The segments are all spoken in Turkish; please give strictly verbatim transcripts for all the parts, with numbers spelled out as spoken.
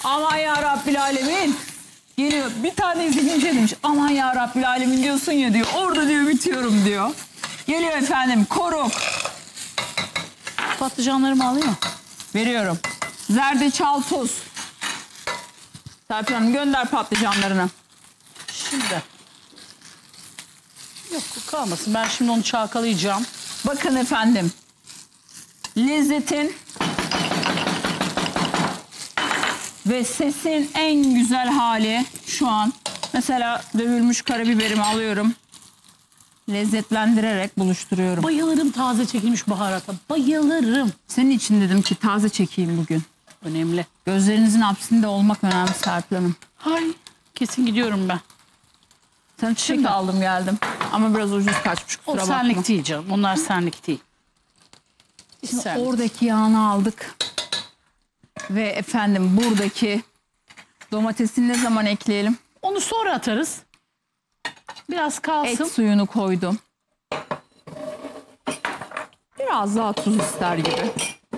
Aman ya Rabbil Alemin. Geliyor bir tane izleyince demiş. Aman ya Rabbil Alemin diyorsun ya diyor. Orada diyor bitiyorum diyor. Geliyor efendim koruk. Patlıcanlarımı alayım mı? Veriyorum. Zerdeçal tuz. Serpil Hanım gönder patlıcanlarını. Şimdi. Yok kalmasın. Ben şimdi onu çalkalayacağım. Bakın efendim. Lezzetin ve sesin en güzel hali şu an. Mesela dövülmüş karabiberimi alıyorum. Lezzetlendirerek buluşturuyorum. Bayılırım taze çekilmiş baharata. Bayılırım. Senin için dedim ki taze çekeyim bugün. Önemli. Gözlerinizin hapsinde olmak önemli Serpil Hanım. Hay. Kesin gidiyorum ben. Sana çiçek Şimdi- aldım geldim. Ama biraz ucuz kaçmış O kusura bakma. senlik değil canım. Onlar senlik değil. Şimdi Senlik. oradaki yağını aldık. Ve efendim buradaki domatesini ne zaman ekleyelim? Onu sonra atarız. Biraz kalsın. Et suyunu koydum. Biraz daha tuz ister gibi.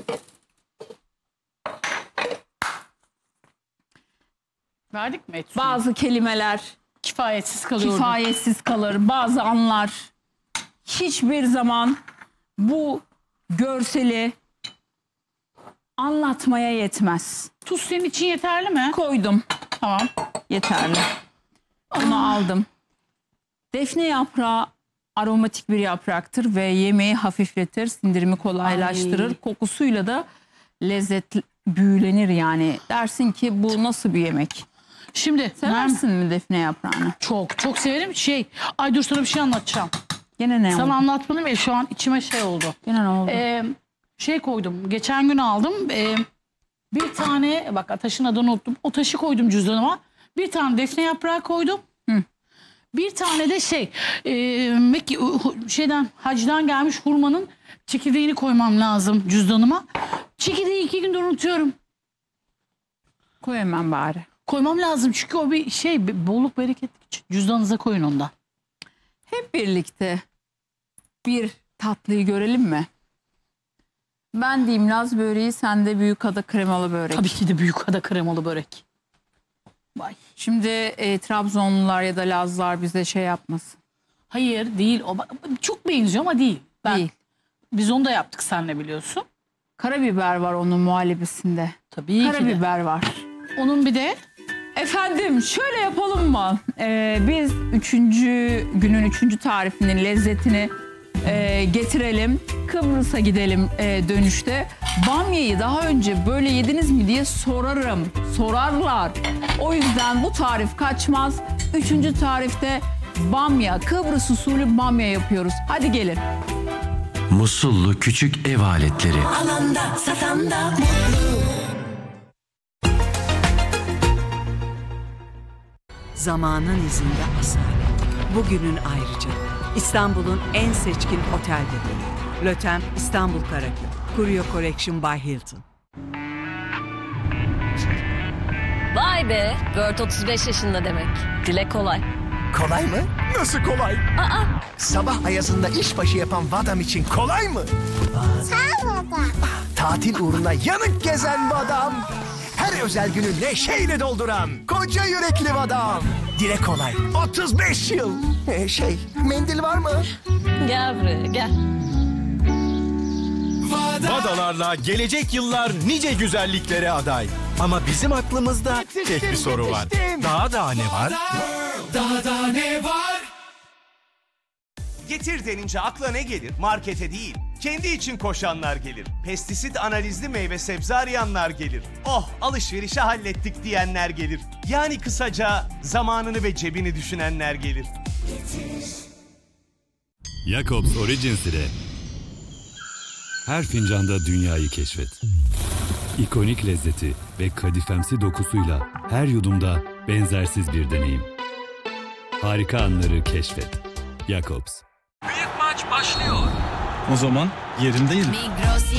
Verdik mi et suyu? Bazı kelimeler Kifayetsiz kalıyor. kifayetsiz kalır. Bazı anlar hiçbir zaman bu görseli anlatmaya yetmez. Tuz senin için yeterli mi? Koydum. Tamam. Yeterli. Bunu aldım. Defne yaprağı aromatik bir yapraktır ve yemeği hafifletir, sindirimi kolaylaştırır. Ay. Kokusuyla da lezzet büyülenir yani. Dersin ki bu nasıl bir yemek? Şimdi Nermin, Seversin mi defne yaprağını? çok çok severim. Şey, ay dur sana bir şey anlatacağım. Gene ne Sana oldu? anlatmadım ya şu an içime şey oldu. Gene ne oldu? Ee, şey koydum. Geçen gün aldım. Ee, bir tane bak taşın adını unuttum. O taşı koydum cüzdanıma. Bir tane defne yaprağı koydum. Hı. Bir tane de şey e, Mekke, şeyden hacdan gelmiş hurmanın çekirdeğini koymam lazım cüzdanıma. Çekirdeği iki gündür unutuyorum. Koy hemen bari. Koymam lazım çünkü o bir şey bir bolluk bereket için. Cüzdanınıza koyun onda. Hep birlikte bir tatlıyı görelim mi? Ben diyeyim Laz böreği, sen de Büyükada kremalı börek. Tabii ki de büyükada kremalı börek. Vay. Şimdi e, Trabzonlular ya da Lazlar bize şey yapmasın. Hayır değil. O çok benziyor ama değil. Ben, Değil. Biz onu da yaptık senle biliyorsun. Karabiber var onun muhallebisinde. Tabii ki de. Karabiber var. Onun bir de Efendim şöyle yapalım mı? Ee, biz üçüncü günün üçüncü tarifinin lezzetini e, getirelim. Kıbrıs'a gidelim e, dönüşte. Bamyayı daha önce böyle yediniz mi diye sorarım. Sorarlar. O yüzden bu tarif kaçmaz. Üçüncü tarifte bamya, Kıbrıs usulü bamya yapıyoruz. Hadi gelin. Musullu küçük ev aletleri. Alanda satanda mutlu. Zamanın izinde asalet. Bugünün ayrıca. İstanbul'un en seçkin otel detayı. Lotem İstanbul Karaköy. Curio Collection by Hilton. Vay be, Word otuz beş yaşında demek. Dile kolay. Kolay mı? Nasıl kolay? Aa, Sabah ayazında işbaşı yapan Vadam için kolay mı? Tatil uğruna yanık gezen Vadam. Her özel günü neşeyle dolduran koca yürekli Vadam. Dile kolay. otuz beş yıl. Ee, şey, mendil var mı? gel buraya gel. Vadalarla gelecek yıllar nice güzelliklere aday. Ama bizim aklımızda tek bir soru var. yetiştim. Daha daha ne var? Daha da ne var? Getir denince akla ne gelir? Markete değil, kendi için koşanlar gelir. Pestisit analizli meyve sebze arayanlar gelir. Oh, alışverişi hallettik diyenler gelir. Yani kısaca zamanını ve cebini düşünenler gelir. Jacobs Origins ile her fincanda dünyayı keşfet. İkonik lezzeti ve kadifemsi dokusuyla her yudumda benzersiz bir deneyim. Harika anları keşfet. Jacobs. Büyük maç başlıyor. O zaman yerindeyim. Migros